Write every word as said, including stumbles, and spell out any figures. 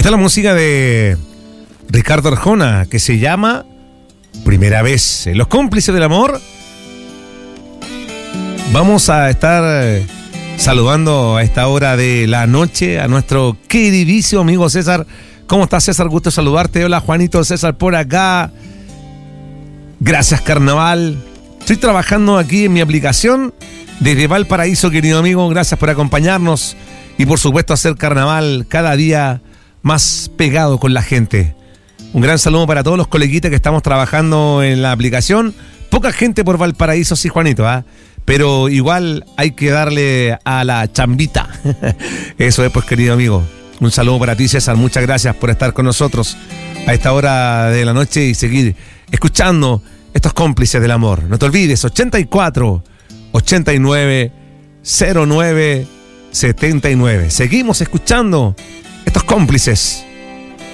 Esta es la música de Ricardo Arjona, que se llama Primera Vez. Los cómplices del amor. Vamos a estar saludando a esta hora de la noche a nuestro queridísimo amigo César. ¿Cómo estás, César? Gusto saludarte. Hola, Juanito, César por acá. Gracias, Carnaval. Estoy trabajando aquí en mi aplicación desde Valparaíso, querido amigo. Gracias por acompañarnos y, por supuesto, hacer Carnaval cada día más pegado con la gente. Un gran saludo para todos los coleguitas que estamos trabajando en la aplicación. Poca gente por Valparaíso, sí, Juanito, ¿ah? ¿eh? Pero igual hay que darle a la chambita. Eso es, pues, querido amigo. Un saludo para ti, César. Muchas gracias por estar con nosotros a esta hora de la noche y seguir escuchando estos cómplices del amor. No te olvides, ochenta y cuatro, ochenta y nueve, cero nueve, setenta y nueve. Seguimos escuchando estos cómplices